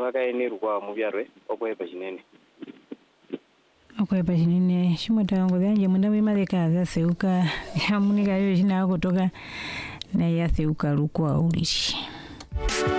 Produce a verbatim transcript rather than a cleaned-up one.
twakaene rukwa mubyarwe okwepa chinene okwepa chinene shimotango byanje munda bimaleka zaseuka yamunika yo china kutoka na yaseuka rukwa ulishi.